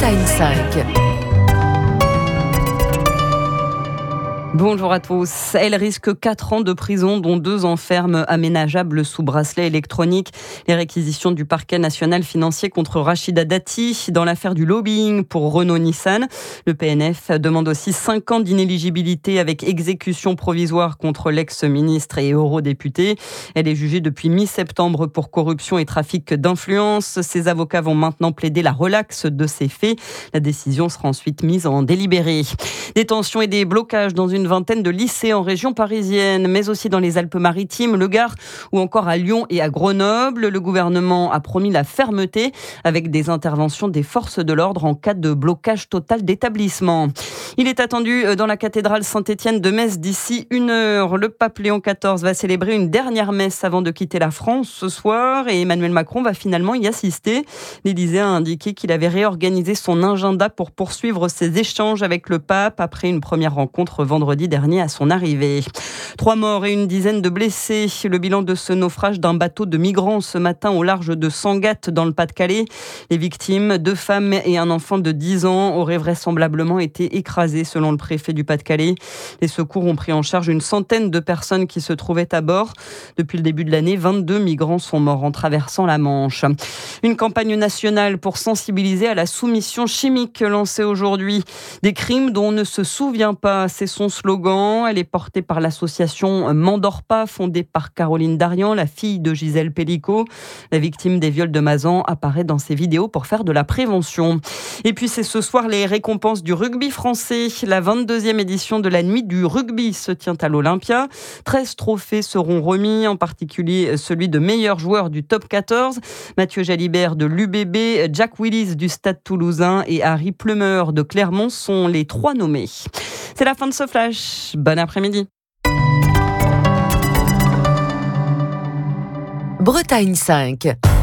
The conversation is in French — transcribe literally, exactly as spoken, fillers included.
Bretagne cinq. Bonjour à tous. Elle risque quatre ans de prison, dont deux ans ferme aménageables sous bracelet électronique. Les réquisitions du parquet national financier contre Rachida Dati dans l'affaire du lobbying pour Renault-Nissan. Le P N F demande aussi cinq ans d'inéligibilité avec exécution provisoire contre l'ex-ministre et eurodéputé. Elle est jugée depuis mi-septembre pour corruption et trafic d'influence. Ses avocats vont maintenant plaider la relaxe de ces faits. La décision sera ensuite mise en délibéré. Des tensions et des blocages dans une vingtaine de lycées en région parisienne, mais aussi dans les Alpes-Maritimes, le Gard ou encore à Lyon et à Grenoble. Le gouvernement a promis la fermeté avec des interventions des forces de l'ordre en cas de blocage total d'établissement. Il est attendu dans la cathédrale Saint-Étienne de Metz d'ici une heure. Le pape Léon quatorze va célébrer une dernière messe avant de quitter la France ce soir et Emmanuel Macron va finalement y assister. L'Élysée a indiqué qu'il avait réorganisé son agenda pour poursuivre ses échanges avec le pape après une première rencontre vendredi dernier à son arrivée. Trois morts et une dizaine de blessés. Le bilan de ce naufrage d'un bateau de migrants ce matin au large de Sangatte dans le Pas-de-Calais. Les victimes, deux femmes et un enfant de dix ans, auraient vraisemblablement été écrasés selon le préfet du Pas-de-Calais. Les secours ont pris en charge une centaine de personnes qui se trouvaient à bord. Depuis le début de l'année, vingt-deux migrants sont morts en traversant la Manche. Une campagne nationale pour sensibiliser à la soumission chimique lancée aujourd'hui. Des crimes dont on ne se souvient pas, c'est son slogan. Elle est portée par l'association M'endors pas, fondée par Caroline Darian, la fille de Gisèle Pellicot. La victime des viols de Mazan apparaît dans ses vidéos pour faire de la prévention. Et puis c'est ce soir les récompenses du rugby français. La vingt-deuxième édition de la nuit du rugby se tient à l'Olympia. treize trophées seront remis, en particulier celui de meilleur joueur du top quatorze. Mathieu Jalibert de l'U B B, Jack Willis du Stade Toulousain et Harry Plumeur de Clermont sont les trois nommés. C'est la fin de ce flash. Bon après-midi. Bretagne cinq.